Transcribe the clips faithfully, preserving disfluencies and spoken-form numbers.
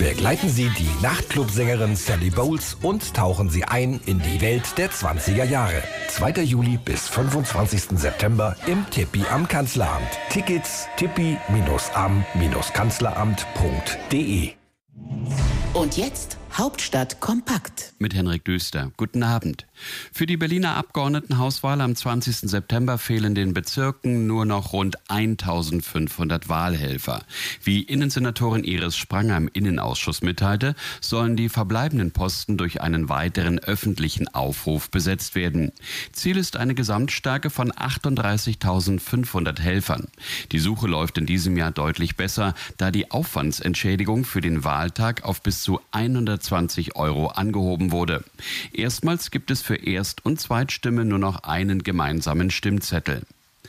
Begleiten Sie die Nachtclubsängerin Sally Bowles und tauchen Sie ein in die Welt der zwanziger Jahre. zweiter Juli bis fünfundzwanzigsten September im Tippi am Kanzleramt. Tickets tippi am kanzleramt punkt de. Und jetzt Hauptstadt kompakt. Mit Henrik Düster. Guten Abend. Für die Berliner Abgeordnetenhauswahl am zwanzigsten September fehlen den Bezirken nur noch rund eintausendfünfhundert Wahlhelfer. Wie Innensenatorin Iris Spranger im Innenausschuss mitteilte, sollen die verbleibenden Posten durch einen weiteren öffentlichen Aufruf besetzt werden. Ziel ist eine Gesamtstärke von achtunddreißigtausendfünfhundert Helfern. Die Suche läuft in diesem Jahr deutlich besser, da die Aufwandsentschädigung für den Wahltag auf bis zu hundertzwanzig Euro angehoben wurde. Erstmals gibt es für Erst- und Zweitstimme nur noch einen gemeinsamen Stimmzettel.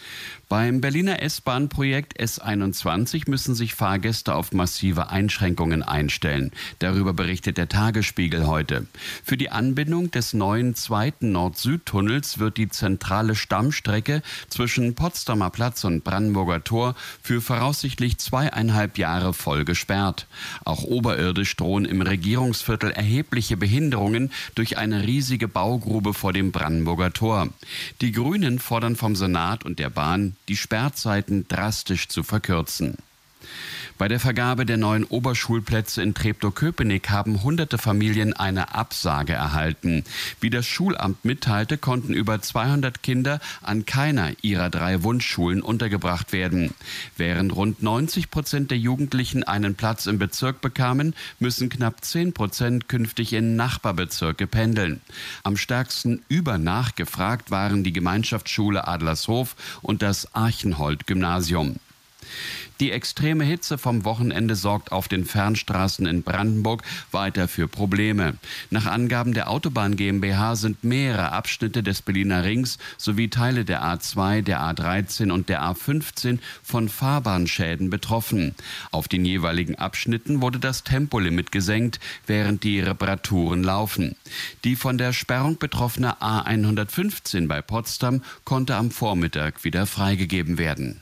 Beim Berliner S-Bahn-Projekt S einundzwanzig müssen sich Fahrgäste auf massive Einschränkungen einstellen. Darüber berichtet der Tagesspiegel heute. Für die Anbindung des neuen zweiten Nord-Süd-Tunnels wird die zentrale Stammstrecke zwischen Potsdamer Platz und Brandenburger Tor für voraussichtlich zweieinhalb Jahre voll gesperrt. Auch oberirdisch drohen im Regierungsviertel erhebliche Behinderungen durch eine riesige Baugrube vor dem Brandenburger Tor. Die Grünen fordern vom Senat und der Bahn, die Sperrzeiten drastisch zu verkürzen. Bei der Vergabe der neuen Oberschulplätze in Treptow-Köpenick haben hunderte Familien eine Absage erhalten. Wie das Schulamt mitteilte, konnten über zweihundert Kinder an keiner ihrer drei Wunschschulen untergebracht werden. Während rund neunzig Prozent der Jugendlichen einen Platz im Bezirk bekamen, müssen knapp zehn Prozent künftig in Nachbarbezirke pendeln. Am stärksten übernachgefragt waren die Gemeinschaftsschule Adlershof und das Archenhold-Gymnasium. Die extreme Hitze vom Wochenende sorgt auf den Fernstraßen in Brandenburg weiter für Probleme. Nach Angaben der Autobahn GmbH sind mehrere Abschnitte des Berliner Rings sowie Teile der A zwei, der A dreizehn und der A fünfzehn von Fahrbahnschäden betroffen. Auf den jeweiligen Abschnitten wurde das Tempolimit gesenkt, während die Reparaturen laufen. Die von der Sperrung betroffene A hundertfünfzehn bei Potsdam konnte am Vormittag wieder freigegeben werden.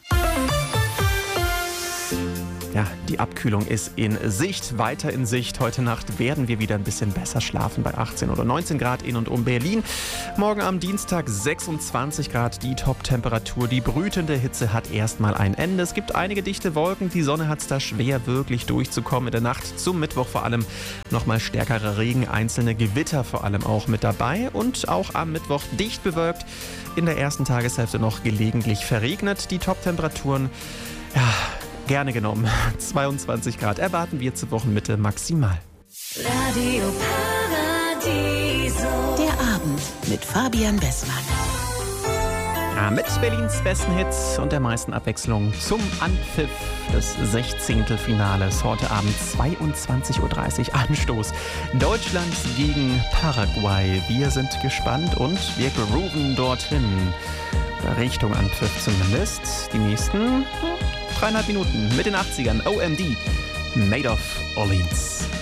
Ja, die Abkühlung ist in Sicht, weiter in Sicht. Heute Nacht werden wir wieder ein bisschen besser schlafen bei achtzehn oder neunzehn Grad in und um Berlin. Morgen am Dienstag sechsundzwanzig Grad, die Top-Temperatur. Die brütende Hitze hat erstmal ein Ende. Es gibt einige dichte Wolken, die Sonne hat es da schwer wirklich durchzukommen. In der Nacht zum Mittwoch vor allem nochmal stärkerer Regen, einzelne Gewitter vor allem auch mit dabei. Und auch am Mittwoch dicht bewölkt, in der ersten Tageshälfte noch gelegentlich verregnet. Die Top-Temperaturen, ja, gerne genommen. zweiundzwanzig Grad erwarten wir zur Wochenmitte maximal. Radio Paradiso. Der Abend mit Fabian Bessmann. Ja, mit Berlins besten Hits und der meisten Abwechslung zum Anpfiff des Sechzehntelfinales. Heute Abend zweiundzwanzig Uhr dreißig Anstoß. Deutschland gegen Paraguay. Wir sind gespannt und wir grooven dorthin. Richtung Anpfiff zumindest. Die nächsten dreieinhalb Minuten mit den achtzigern. O M D. Made of Orleans.